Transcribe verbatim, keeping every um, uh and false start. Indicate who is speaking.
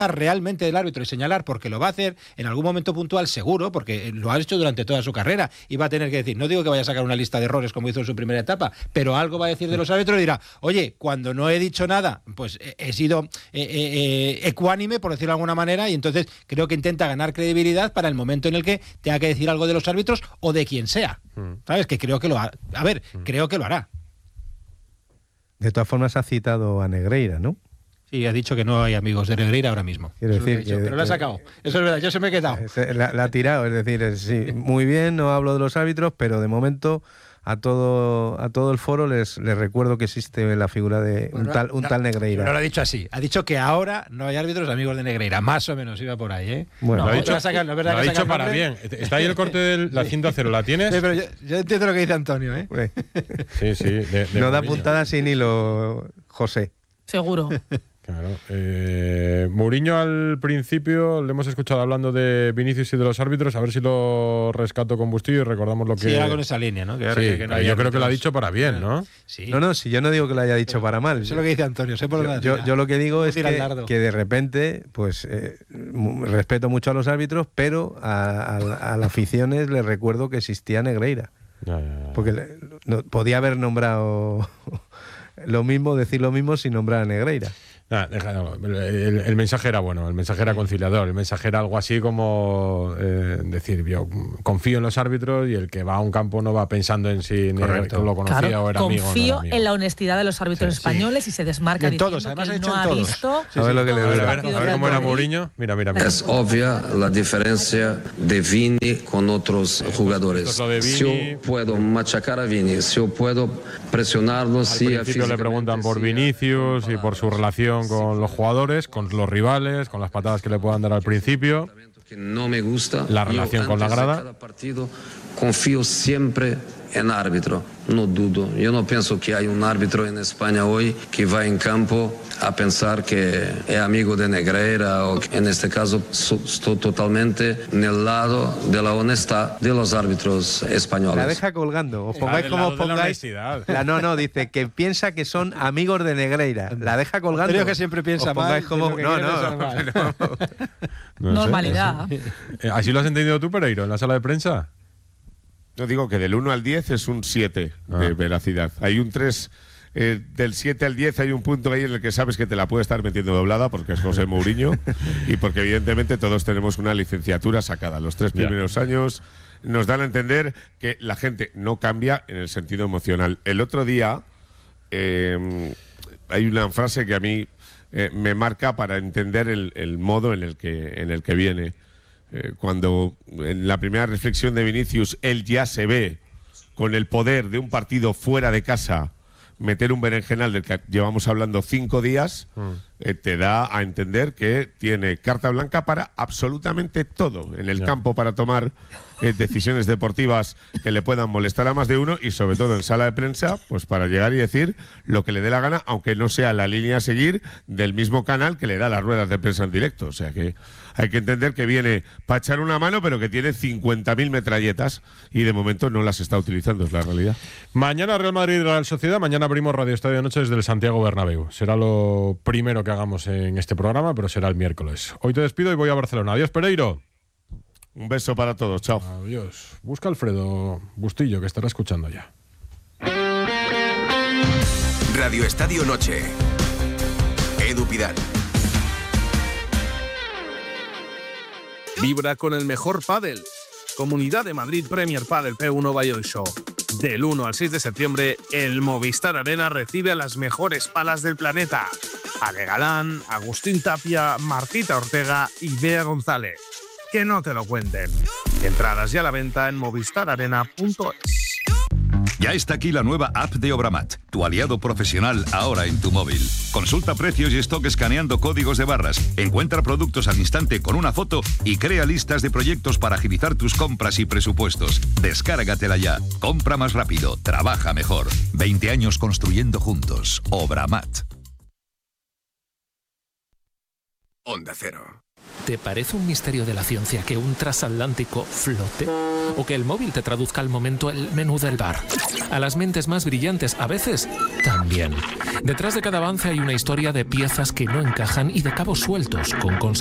Speaker 1: realmente del árbitro y señalar, porque lo va a hacer en algún momento puntual seguro, porque lo ha hecho durante toda su carrera y va a tener que decir, no digo que vaya a sacar una lista de errores como hizo en su primera etapa, pero algo va a decir de los árbitros y dirá, oye, cuando no he dicho nada, pues he sido eh, eh, ecuánime, por decirlo de alguna manera, y entonces creo que intenta ganar credibilidad para el momento en el que tenga que decir algo de los árbitros o de quien sea. ¿Sabes? Que creo que lo hará. A ver, creo que lo hará.
Speaker 2: De todas formas ha citado a Negreira, ¿no?
Speaker 1: Sí, ha dicho que no hay amigos de Negreira ahora mismo.
Speaker 2: Quiero decir
Speaker 1: dicho,
Speaker 2: que,
Speaker 1: pero lo ha sacado. Eso es verdad, yo se me he quedado.
Speaker 2: La, la ha tirado, es decir, es, sí, muy bien, no hablo de los árbitros, pero de momento a todo a todo el foro les, les recuerdo que existe la figura de bueno, un tal un no, tal Negreira.
Speaker 1: No lo ha dicho así, ha dicho que ahora no hay árbitros amigos de Negreira, más o menos iba por ahí, ¿eh?
Speaker 3: Bueno,
Speaker 1: no,
Speaker 3: lo ha dicho,
Speaker 1: sacar, no,
Speaker 3: lo ha dicho para bien. Está ahí el corte de la cinta cero, ¿la tienes?
Speaker 1: Sí, pero yo, yo entiendo lo que dice Antonio, ¿eh?
Speaker 3: Sí, sí. De, de
Speaker 2: no da puntada sin hilo, José.
Speaker 4: Seguro.
Speaker 3: Claro. Eh, Mourinho al principio le hemos escuchado hablando de Vinicius y de los árbitros, a ver si lo rescato con Bustillo y recordamos lo que...
Speaker 1: Sí, era con esa línea, ¿no? Que
Speaker 3: sí, que, que no yo creo que lo ha dicho para bien, ¿no?
Speaker 2: Sí. No, no, si yo no digo que lo haya dicho para mal.
Speaker 1: Eso es lo que dice Antonio, sé por
Speaker 2: yo, yo, yo lo que digo es que, que de repente, pues eh, respeto mucho a los árbitros, pero a, a, a las aficiones les recuerdo que existía Negreira. Ya, ya, ya. Porque le, no, podía haber nombrado lo mismo, decir lo mismo sin nombrar a Negreira.
Speaker 3: Nah, déjalo. El, el, el mensaje era bueno, el mensaje era conciliador, el mensaje era algo así como eh, decir, yo confío en los árbitros y el que va a un campo no va pensando en si Correcto. lo conocía claro, o era amigo.
Speaker 4: Confío
Speaker 3: no era amigo.
Speaker 4: en la honestidad de los árbitros sí, españoles sí. y se desmarca
Speaker 1: en
Speaker 4: diciendo
Speaker 1: todos, además
Speaker 4: que
Speaker 1: ha hecho
Speaker 4: no
Speaker 1: en
Speaker 4: ha
Speaker 1: todos.
Speaker 4: visto.
Speaker 2: Sí, sí. A ver lo que le doy.
Speaker 3: A ver, a ver cómo era Mourinho. Mira, mira, mira.
Speaker 5: Es obvia la diferencia de Vini con otros jugadores.
Speaker 3: Si
Speaker 5: yo puedo machacar a Vini, si yo puedo presionarlo,
Speaker 3: al
Speaker 5: si
Speaker 3: principio le preguntan por Vinicius y por su relación con los jugadores, con los rivales, con las patadas que le puedan dar al principio.
Speaker 5: No me gusta.
Speaker 3: La relación con la grada.
Speaker 5: Cada partido confío siempre en árbitro, no dudo. Yo no pienso que hay un árbitro en España hoy que va en campo a pensar que es amigo de Negreira o que en este caso estoy totalmente en el lado de la honestidad de los árbitros españoles.
Speaker 2: La deja colgando, os pongáis como os pongáis. La, la no, no, dice que piensa que son amigos de Negreira. La deja colgando.
Speaker 1: Creo que siempre piensa mal.
Speaker 2: Como, no, no, no, no.
Speaker 4: no Normalidad.
Speaker 3: Sé. ¿Así lo has entendido tú, Pereiro, en la sala de prensa?
Speaker 6: Yo digo que del uno al diez es un siete ah. de veracidad. Hay un tres, eh, del siete al diez hay un punto ahí en el que sabes que te la puede estar metiendo doblada porque es José Mourinho y porque evidentemente todos tenemos una licenciatura sacada. Los tres primeros yeah. años nos dan a entender que la gente no cambia en el sentido emocional. El otro día eh, hay una frase que a mí eh, me marca para entender el, el modo en el que, en el que viene. Eh, cuando en la primera reflexión de Vinicius él ya se ve con el poder de un partido fuera de casa meter un berenjenal del que llevamos hablando cinco días, mm. eh, te da a entender que tiene carta blanca para absolutamente todo en el yeah. campo para tomar eh, decisiones deportivas que le puedan molestar a más de uno y sobre todo en sala de prensa, pues para llegar y decir lo que le dé la gana, aunque no sea la línea a seguir del mismo canal que le da las ruedas de prensa en directo. O sea que hay que entender que viene para echar una mano, pero que tiene cincuenta mil metralletas y de momento no las está utilizando, es la realidad.
Speaker 3: Mañana Real Madrid Real Sociedad, mañana abrimos Radio Estadio de Noche desde el Santiago Bernabéu. Será lo primero que hagamos en este programa, pero será el miércoles. Hoy te despido y voy a Barcelona. Adiós, Pereiro.
Speaker 6: Un beso para todos, chao.
Speaker 3: Adiós. Busca a Alfredo Bustillo, que estará escuchando ya.
Speaker 7: Radio Estadio Noche. Edu Pidal.
Speaker 8: Vibra con el mejor pádel. Comunidad de Madrid Premier Padel P uno Valladolid Show. Del uno al seis de septiembre, el Movistar Arena recibe a las mejores palas del planeta. Ale Galán, Agustín Tapia, Martita Ortega y Bea González. Que no te lo cuenten. Entradas ya a la venta en movistar arena punto es.
Speaker 9: Ya está aquí la nueva app de Obramat, tu aliado profesional ahora en tu móvil. Consulta precios y stock escaneando códigos de barras, encuentra productos al instante con una foto y crea listas de proyectos para agilizar tus compras y presupuestos. Descárgatela ya. Compra más rápido, trabaja mejor. veinte años construyendo juntos. Obramat.
Speaker 7: Onda Cero.
Speaker 10: ¿Te parece un misterio de la ciencia que un transatlántico flote? o que el móvil te traduzca al momento el menú del bar. A las mentes más brillantes, a veces, también. Detrás de cada avance hay una historia de piezas que no encajan y de cabos sueltos con